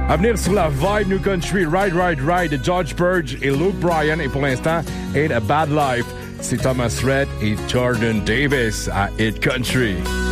À venir sur la Vibe New Country, Ride, Ride, Ride de George Burge et Luke Bryan. Et pour l'instant, Ain't a Bad Life, c'est Thomas Rhett et Jordan Davis à Hit Country.